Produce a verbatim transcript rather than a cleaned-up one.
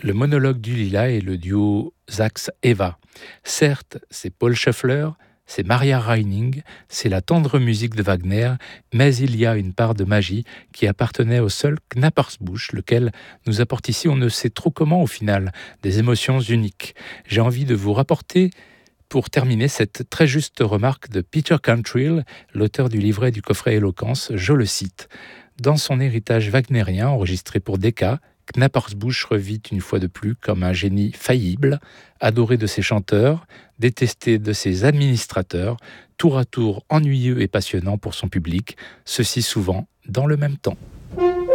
Le monologue du lilas et le duo Sax-Eva. Certes, c'est Paul Scheffler, c'est Maria Reining, c'est la tendre musique de Wagner, mais il y a une part de magie qui appartenait au seul Knappersbusch, lequel nous apporte ici, on ne sait trop comment au final, des émotions uniques. J'ai envie de vous rapporter, pour terminer, cette très juste remarque de Peter Cantrill, l'auteur du livret du coffret Éloquence, je le cite. Dans son héritage wagnérien enregistré pour Decca, Knappersbusch revit une fois de plus comme un génie faillible, adoré de ses chanteurs, détesté de ses administrateurs, tour à tour ennuyeux et passionnant pour son public, ceci souvent dans le même temps.